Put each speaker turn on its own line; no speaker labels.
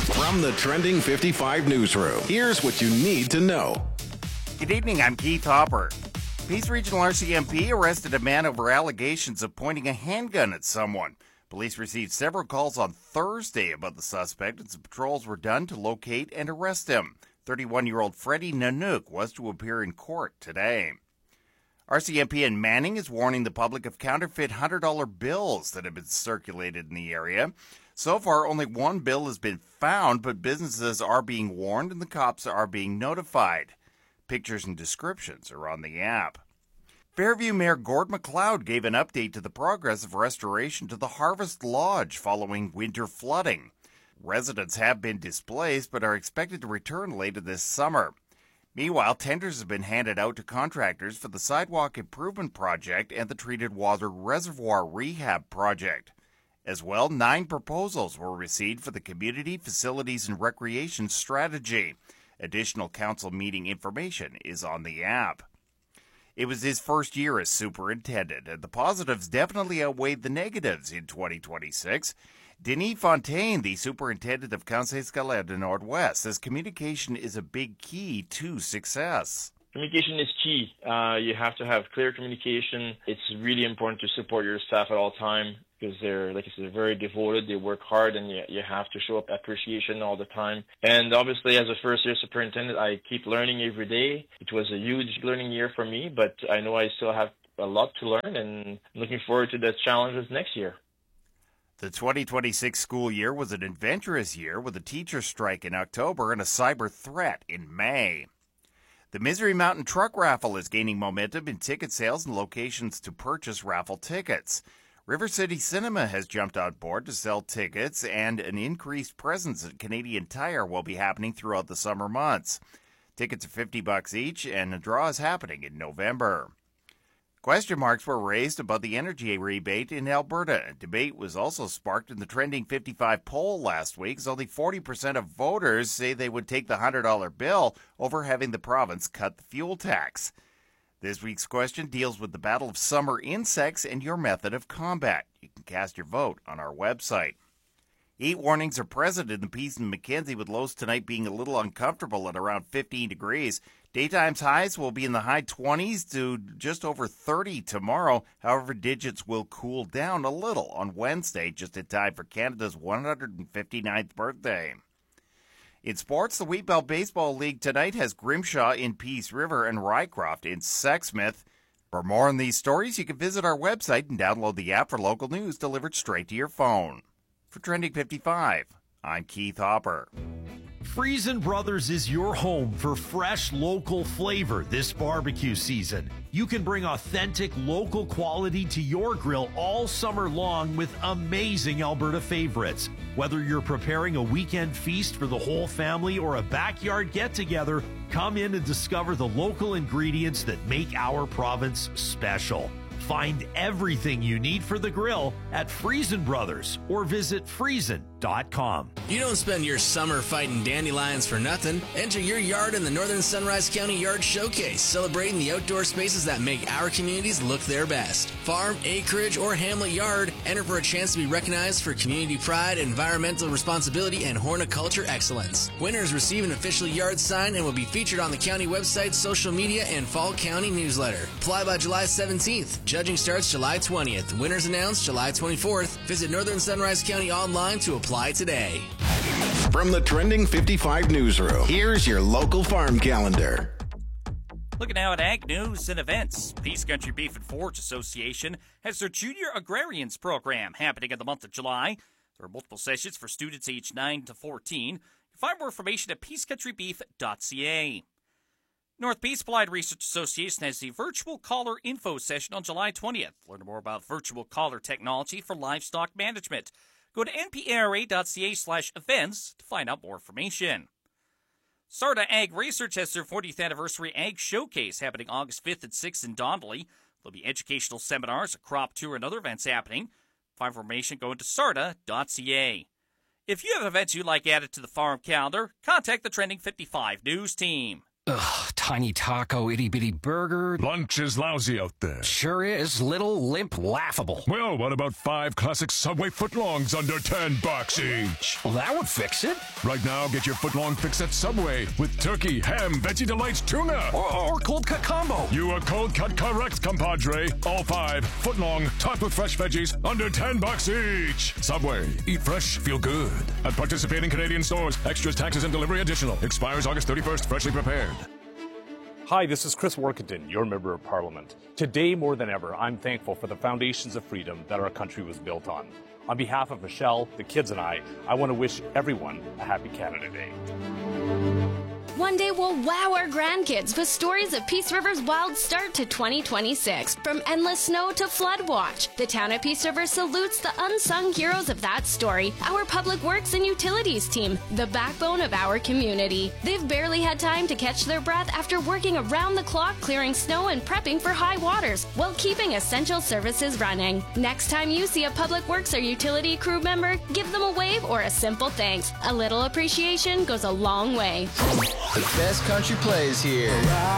From the Trending 55 newsroom, here's what you need to know.
Good evening, I'm Keith Hopper. Peace Regional RCMP arrested a man over allegations of pointing a handgun at someone. Police received several calls on Thursday about the suspect, and some patrols were done to locate and arrest him. 31-year-old Freddie Nanook was to appear in court today. RCMP in Manning is warning the public of counterfeit $100 bills that have been circulated in the area. So far, only one bill has been found, but businesses are being warned and the cops are being notified. Pictures and descriptions are on the app. Fairview Mayor Gord McLeod gave an update to the progress of restoration to the Harvest Lodge following winter flooding. Residents have been displaced but are expected to return later this summer. Meanwhile, tenders have been handed out to contractors for the Sidewalk Improvement Project and the Treated Water Reservoir Rehab Project. As well, 9 proposals were received for the Community Facilities and Recreation Strategy. Additional council meeting information is on the app. It was his first year as superintendent, and the positives definitely outweighed the negatives in 2026. Denis Fontaine, the superintendent of Conseil Scolaire de Nord-Ouest, says communication is a big key to success.
Communication is key. You have to have clear communication. It's really important to support your staff at all times because they're, like I said, very devoted. They work hard, and you have to show up appreciation all the time. And obviously, as a first-year superintendent, I keep learning every day. It was a huge learning year for me, but I know I still have a lot to learn, and I'm looking forward to the challenges next year.
The 2026 school year was an adventurous year with a teacher strike in October and a cyber threat in May. The Misery Mountain Truck Raffle is gaining momentum in ticket sales and locations to purchase raffle tickets. River City Cinema has jumped on board to sell tickets, and an increased presence at Canadian Tire will be happening throughout the summer months. Tickets are $50 each, and a draw is happening in November. Question marks were raised about the energy rebate in Alberta. A debate was also sparked in the Trending 55 poll last week, as only 40% of voters say they would take the $100 bill over having the province cut the fuel tax. This week's question deals with the battle of summer insects and your method of combat. You can cast your vote on our website. Heat warnings are present in the Peace and Mackenzie, with lows tonight being a little uncomfortable at around 15 degrees. Daytime's highs will be in the high 20s to just over 30 tomorrow. However, digits will cool down a little on Wednesday, just in time for Canada's 159th birthday. In sports, the Wheatbelt Baseball League tonight has Grimshaw in Peace River and Rycroft in Sexsmith. For more on these stories, you can visit our website and download the app for local news delivered straight to your phone. For Trending 55, I'm Keith Hopper.
Friesen Brothers is your home for fresh local flavor this barbecue season. You can bring authentic local quality to your grill all summer long with amazing Alberta favorites. Whether you're preparing a weekend feast for the whole family or a backyard get-together, come in and discover the local ingredients that make our province special. Find everything you need for the grill at Friesen Brothers or visit friesen.com.
You don't spend your summer fighting dandelions for nothing. Enter your yard in the Northern Sunrise County Yard Showcase, celebrating the outdoor spaces that make our communities look their best. Farm, acreage, or hamlet yard, enter for a chance to be recognized for community pride, environmental responsibility, and horticulture excellence. Winners receive an official yard sign and will be featured on the county website, social media, and Fall County newsletter. Apply by July 17th. Judging starts July 20th. Winners announced July 24th. Visit Northern Sunrise County online to apply today.
From the Trending 55 newsroom, here's your local farm calendar.
Looking now at ag news and events. Peace Country Beef and Forage Association has their Junior Agrarians program happening in the month of July. There are multiple sessions for students aged 9 to 14. You can find more information at peacecountrybeef.ca. North Peace Applied Research Association has the Virtual Collar Info Session on July 20th. Learn more about virtual collar technology for livestock management. Go to npra.ca/events to find out more information. Sarda Ag Research has their 40th Anniversary Ag Showcase happening August 5th and 6th in Donnelly. There'll be educational seminars, a crop tour, and other events happening. For information, go to sarda.ca. If you have events you'd like added to the farm calendar, contact the Trending 55 News team.
Ugh, tiny taco, itty-bitty burger.
Lunch is lousy out there.
Sure is. Little, limp, laughable.
Well, what about 5 classic Subway footlongs under $10 each?
Well, that would fix it.
Right now, get your footlong fix at Subway with turkey, ham, Veggie Delights, tuna.
Or cold cut combo.
You are cold cut correct, compadre. All 5 footlong, topped with fresh veggies, under $10 each. Subway. Eat fresh, feel good. At participating Canadian stores. Extras, taxes, and delivery additional. Expires August 31st. Freshly prepared.
Hi, this is Chris Workington, your Member of Parliament. Today, more than ever, I'm thankful for the foundations of freedom that our country was built on. On behalf of Michelle, the kids, and I want to wish everyone a happy Canada Day.
One day we'll wow our grandkids with stories of Peace River's wild start to 2026. From endless snow to flood watch, the town of Peace River salutes the unsung heroes of that story, our Public Works and Utilities team, the backbone of our community. They've barely had time to catch their breath after working around the clock clearing snow and prepping for high waters while keeping essential services running. Next time you see a Public Works or utility crew member, give them a wave or a simple thanks. A little appreciation goes a long way.
The best country plays here.